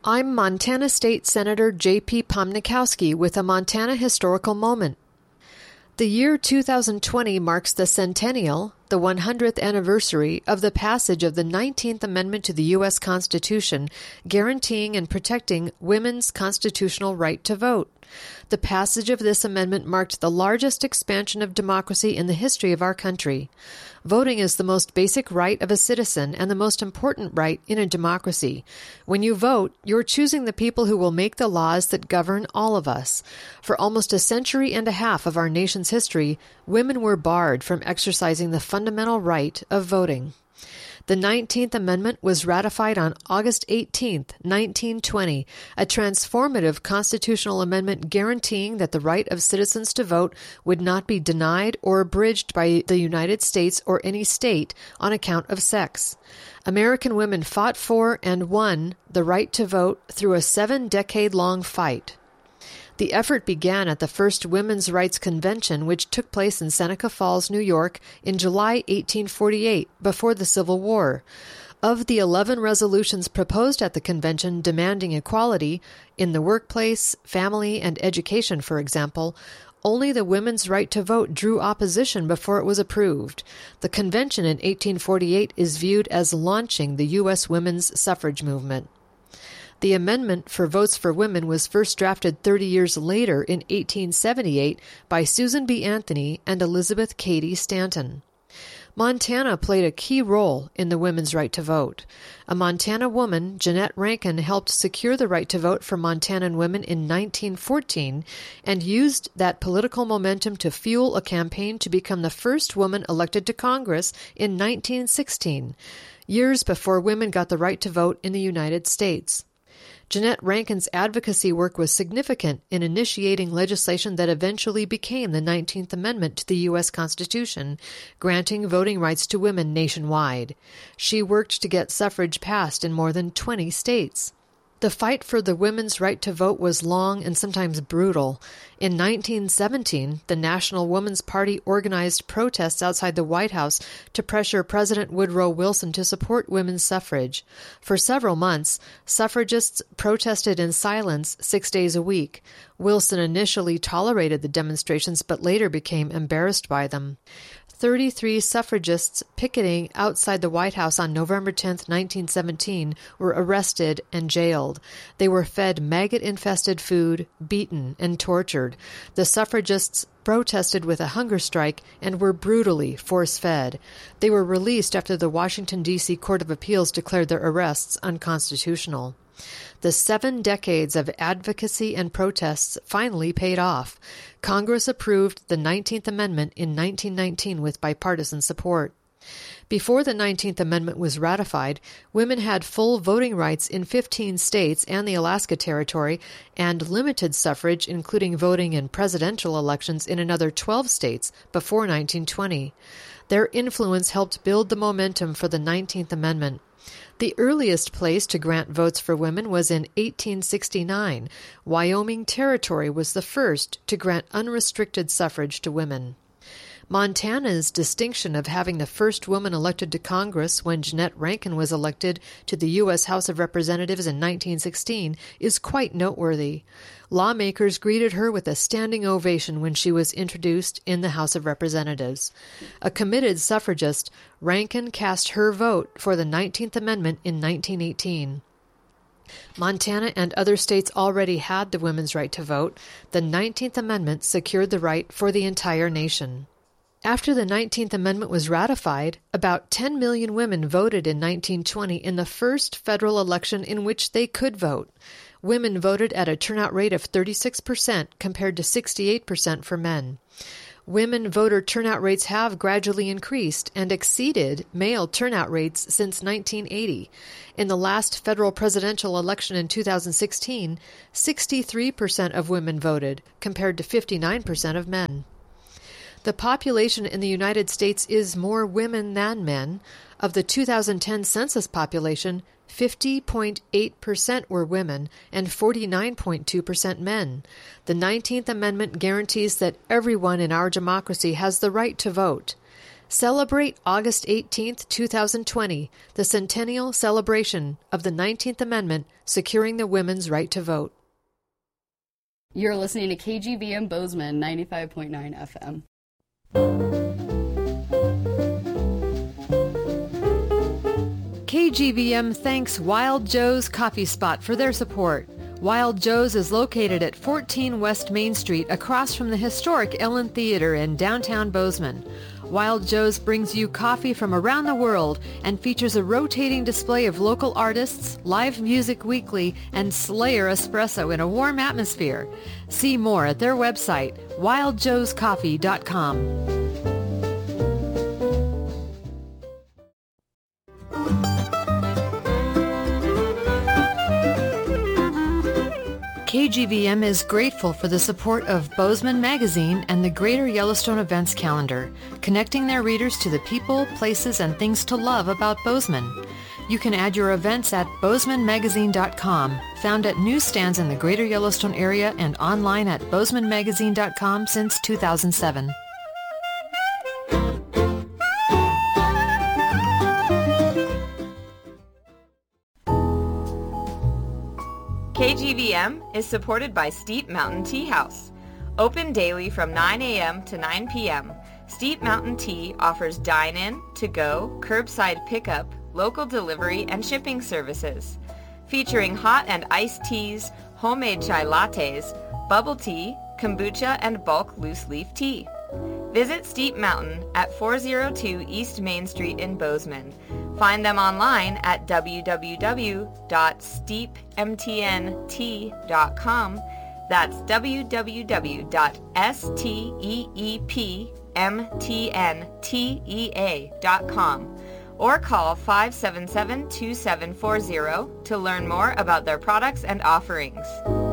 I'm Montana State Senator J.P. Pomnikowski with a Montana Historical Moment. The year 2020 marks the centennial, the 100th anniversary of the passage of the 19th Amendment to the U.S. Constitution, guaranteeing and protecting women's constitutional right to vote. The passage of this amendment marked the largest expansion of democracy in the history of our country. Voting is the most basic right of a citizen and the most important right in a democracy. When you vote, you're choosing the people who will make the laws that govern all of us. For almost a century and a half of our nation's history, women were barred from exercising the fundamental right of voting. The 19th Amendment was ratified on August 18, 1920, a transformative constitutional amendment guaranteeing that the right of citizens to vote would not be denied or abridged by the United States or any state on account of sex. American women fought for and won the right to vote through a 7-decade-long fight. The effort began at the first Women's Rights Convention, which took place in Seneca Falls, New York, in July 1848, before the Civil War. Of the 11 resolutions proposed at the convention demanding equality in the workplace, family, and education, for example, only the women's right to vote drew opposition before it was approved. The convention in 1848 is viewed as launching the U.S. women's suffrage movement. The amendment for votes for women was first drafted 30 years later in 1878 by Susan B. Anthony and Elizabeth Cady Stanton. Montana played a key role in the women's right to vote. A Montana woman, Jeanette Rankin, helped secure the right to vote for Montanan women in 1914 and used that political momentum to fuel a campaign to become the first woman elected to Congress in 1916, years before women got the right to vote in the United States. Jeanette Rankin's advocacy work was significant in initiating legislation that eventually became the 19th Amendment to the U.S. Constitution, granting voting rights to women nationwide. She worked to get suffrage passed in more than 20 states. The fight for the women's right to vote was long and sometimes brutal. In 1917, the National Woman's Party organized protests outside the White House to pressure President Woodrow Wilson to support women's suffrage. For several months, suffragists protested in silence 6 days a week. Wilson initially tolerated the demonstrations but later became embarrassed by them. 33 suffragists picketing outside the White House on November 10, 1917, were arrested and jailed. They were fed maggot-infested food, beaten, and tortured. The suffragists protested with a hunger strike and were brutally force-fed. They were released after the Washington, D.C. Court of Appeals declared their arrests unconstitutional. The 7 decades of advocacy and protests finally paid off. Congress approved the 19th Amendment in 1919 with bipartisan support. Before the 19th Amendment was ratified, women had full voting rights in 15 states and the Alaska Territory, and limited suffrage, including voting in presidential elections, in another 12 states before 1920. Their influence helped build the momentum for the 19th Amendment. The earliest place to grant votes for women was in 1869. Wyoming Territory was the first to grant unrestricted suffrage to women. Montana's distinction of having the first woman elected to Congress when Jeanette Rankin was elected to the U.S. House of Representatives in 1916 is quite noteworthy. Lawmakers greeted her with a standing ovation when she was introduced in the House of Representatives. A committed suffragist, Rankin cast her vote for the 19th Amendment in 1918. Montana and other states already had the women's right to vote. The 19th Amendment secured the right for the entire nation. After the 19th Amendment was ratified, about 10 million women voted in 1920 in the first federal election in which they could vote. Women voted at a turnout rate of 36% compared to 68% for men. Women voter turnout rates have gradually increased and exceeded male turnout rates since 1980. In the last federal presidential election in 2016, 63% of women voted, compared to 59% of men. The population in the United States is more women than men. Of the 2010 census population, 50.8% were women and 49.2% men. The 19th Amendment guarantees that everyone in our democracy has the right to vote. Celebrate August 18th, 2020, the centennial celebration of the 19th Amendment securing the women's right to vote. You're listening to KGVM Bozeman 95.9 FM. KGVM thanks Wild Joe's Coffee Spot for their support. Wild Joe's is located at 14 West Main Street across from the historic Ellen Theater in downtown Bozeman. Wild Joe's brings you coffee from around the world and features a rotating display of local artists, live music weekly, and Slayer espresso in a warm atmosphere. See more at their website, wildjoescoffee.com. KGVM is grateful for the support of Bozeman Magazine and the Greater Yellowstone Events Calendar, connecting their readers to the people, places, and things to love about Bozeman. You can add your events at bozemanmagazine.com, found at newsstands in the Greater Yellowstone area and online at bozemanmagazine.com since 2007. KGVM is supported by Steep Mountain Tea House. Open daily from 9 a.m. to 9 p.m., Steep Mountain Tea offers dine-in, to-go, curbside pickup, local delivery, and shipping services. Featuring hot and iced teas, homemade chai lattes, bubble tea, kombucha, and bulk loose-leaf tea. Visit Steep Mountain at 402 East Main Street in Bozeman. Find them online at www.steepmtnt.com. That's www.steepmtntea.com. Or call 577-2740 to learn more about their products and offerings.